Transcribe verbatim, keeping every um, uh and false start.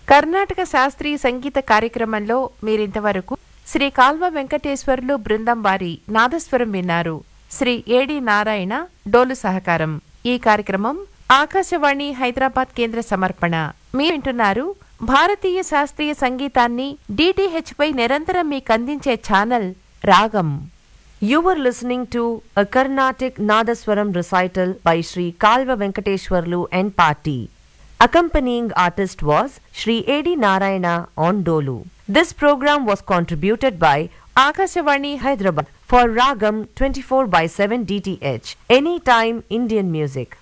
కర్ణాటక శాస్త్రీయ సంగీత కార్యక్రమంలో మీరింతవరకు శ్రీ కాల్వ వెంకటేశ్వర్లు బృందం వారి నాదస్వరం విన్నారు. శ్రీ ఏడి నారాయణ డోలు సహకారం. ఈ కార్యక్రమం ఆకాశవాణి హైదరాబాద్ కేంద్ర సమర్పణ. మీరు వింటున్నారు భారతీయ శాస్త్రీయ సంగీతాన్ని డిటిహెచ్ పై నిరంతరం మీకందించే ఛానల్ రాగం. You were listening to a Carnatic Nadaswaram recital by Sri Kalva Venkateshwarlu and Party. Accompanying artist was Sri Edi Narayana on Dolu. This program was contributed by Akashawani Hyderabad for Ragam twenty-four by seven D T H. Anytime Indian music.